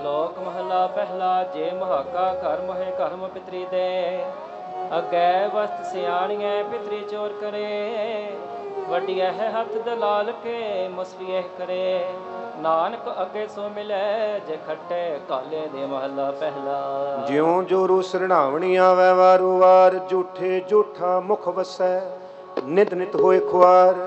ਸ਼ਲੋਕ ਮਹਲਾ ਪਹਿਲਾ। ਜੇ ਮੁਹਾਕਾ ਘਰ ਮੋਹੇ ਕਰਮ ਪਿਤਰੀ ਦੇ, ਅੱਗੇ ਵਸਤ ਸਿਆਣੀਐ ਪਿਤਰੀ ਚੋਰ ਕਰੇ। ਵੱਡੀਐ ਹੱਥ ਦਲਾਲ ਕੇ ਮੁਸਰੀਐ ਕਰੇ, ਨਾਨਕ ਅੱਗੇ ਸੋ ਮਿਲੈ ਜੇ ਖੱਟੇ ਕਾਲੇ ਦੇ। ਮਹਲਾ ਪਹਿਲਾ। ਜਿਉ ਜੋਰੂ ਸਰਣਾਵਣੀ ਆਵੈ ਵਾਰੂ ਵਾਰ, ਝੂਠੇ ਝੂਠਾ ਮੁਖ ਵਸੈ ਨਿਤ ਨਿਤ ਹੋਏ ਖੁਆਰ।